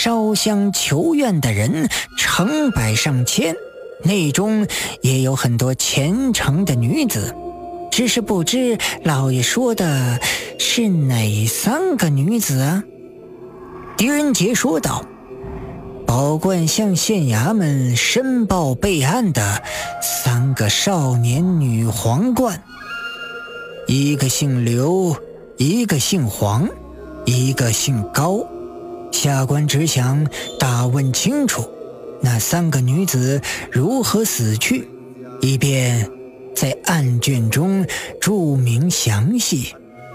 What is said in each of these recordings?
烧香求愿的人成百上千，内中也有很多虔诚的女子，只是不知老爷说的是哪3个女子啊？狄仁杰说道：保冠向县衙门申报备案的3个少年女皇冠，一个姓刘，一个姓黄，一个姓高。下官只想打问清楚那3个女子如何死去，以便在案卷中注明详细。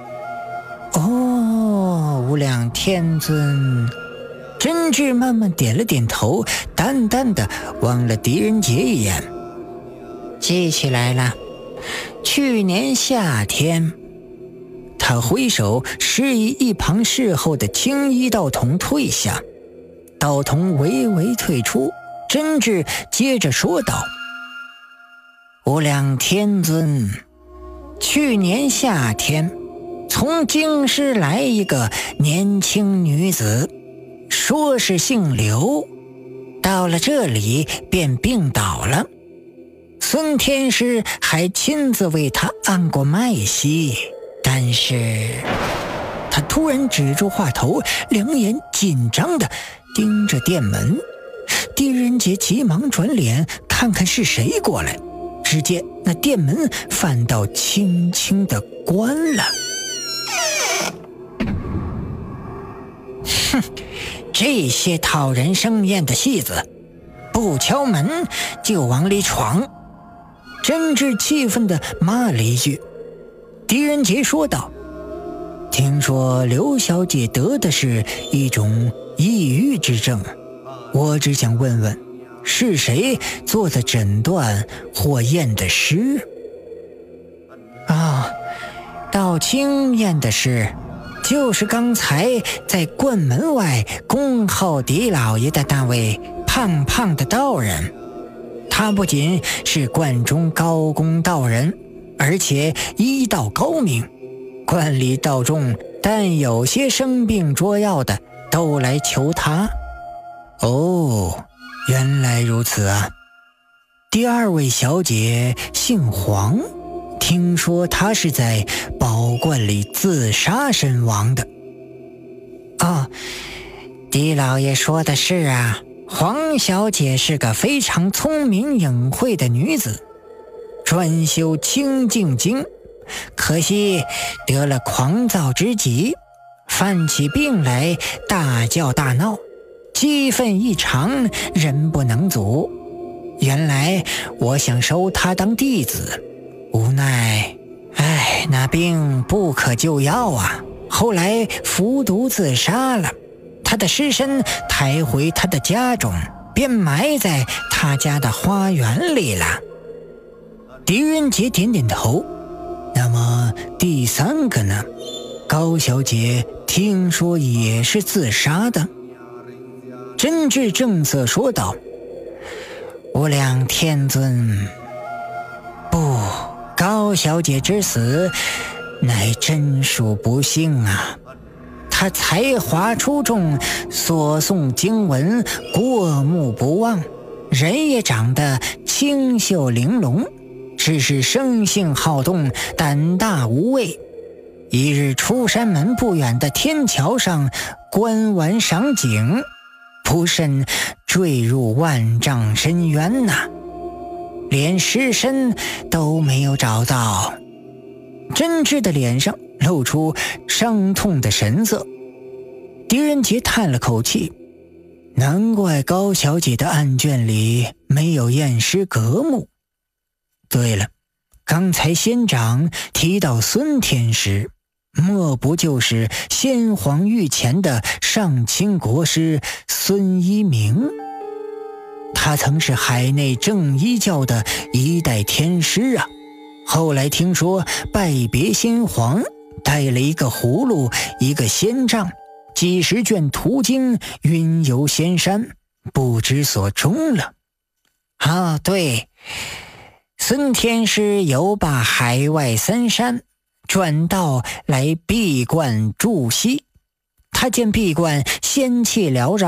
无量天尊。真挚慢慢点了点头，淡淡的望了狄仁杰一眼。记起来了，去年夏天。他挥手示意一旁侍候的青衣道童退下，道童微微退出。真挚接着说道：无量天尊，去年夏天从京师来一个年轻女子，说是姓刘，到了这里便病倒了。孙天师还亲自为她按过脉息，但是他突然止住话头，两眼紧张地盯着店门。狄仁杰急忙转脸看看是谁过来，只见那店门反倒轻轻地关了。哼，这些讨人生厌的戏子，不敲门就往里闯。真挚气愤地骂了一句。狄仁杰说道：听说刘小姐得的是一种抑郁之症，我只想问问，是谁做的诊断或验的尸？道清验的尸就是刚才在冠门外恭候狄老爷的那位胖胖的道人。他不仅是冠中高公道人，而且医道高明，冠里道中但有些生病捉药的都来求他。原来如此啊。第二位小姐姓黄，听说她是在宝冠里自杀身亡的。狄老爷说的是啊，黄小姐是个非常聪明隐晦的女子，专修清净经，可惜得了狂躁之疾，犯起病来大叫大闹，激愤异常，人不能阻。原来我想收她当弟子，无奈那病不可救药啊，后来服毒自杀了。他的尸身抬回他的家中，便埋在他家的花园里了。狄仁杰点点头。那么第三个呢？高小姐听说也是自杀的。真挚正色说道：无量天尊，不，高小姐之死乃真属不幸啊。她才华出众，所诵经文过目不忘，人也长得清秀玲珑，只是生性好动，胆大无畏。一日出山门不远的天桥上观玩赏景，不慎坠入万丈深渊呐，连尸身都没有找到。真挚的脸上露出伤痛的神色。狄仁杰叹了口气，难怪高小姐的案卷里没有验尸格目。对了，刚才仙长提到孙天师，莫不就是先皇御前的上清国师孙一鸣？他曾是海内正一教的一代天师啊，后来听说拜别先皇，带了一个葫芦，一个仙杖，几十卷图经，云游仙山，不知所终了。对，孙天师游罢海外3山，转道来闭关筑西。他见闭关仙气缭绕，